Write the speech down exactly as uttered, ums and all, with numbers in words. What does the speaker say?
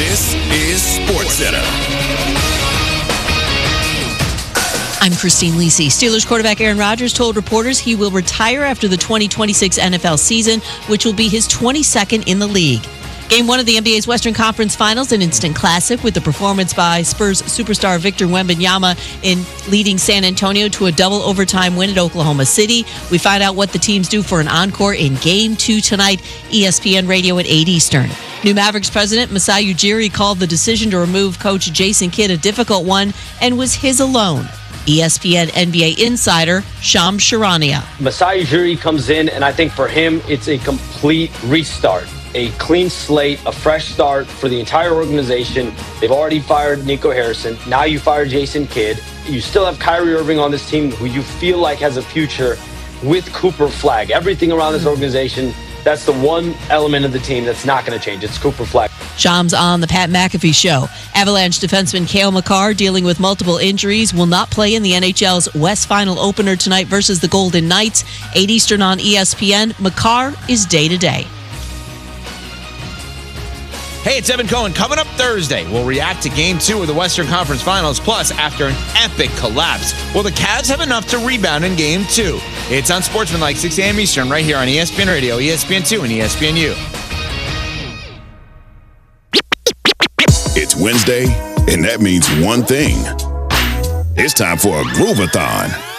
This is SportsCenter. I'm Christine Lisi. Steelers quarterback Aaron Rodgers told reporters he will retire after the twenty twenty-six N F L season, which will be his twenty-second in the league. Game one of the N B A's Western Conference Finals, an instant classic with the performance by Spurs superstar Victor Wembanyama in leading San Antonio to a double overtime win at Oklahoma City. We find out what the teams do for an encore in Game two tonight, E S P N Radio at eight Eastern. New Mavericks president Masai Ujiri called the decision to remove coach Jason Kidd a difficult one and was his alone. E S P N N B A insider Shams Charania. Masai Ujiri comes in, and I think for him, it's a complete restart. A clean slate, a fresh start for the entire organization. They've already fired Nico Harrison. Now you fire Jason Kidd. You still have Kyrie Irving on this team who you feel like has a future with Cooper Flagg. Everything around this organization, that's the one element of the team that's not going to change. It's Cooper Flagg. Shams on the Pat McAfee Show. Avalanche defenseman Cale Makar, dealing with multiple injuries, will not play in the N H L's West Final opener tonight versus the Golden Knights. eight Eastern on E S P N. Makar is day-to-day. Hey, it's Evan Cohen. Coming up Thursday, we'll react to Game two of the Western Conference Finals. Plus, after an epic collapse, will the Cavs have enough to rebound in Game two? It's on Sportsmanlike, six a.m. Eastern, right here on E S P N Radio, E S P N two, and E S P N U. It's Wednesday, and that means one thing. It's time for a Groovathon.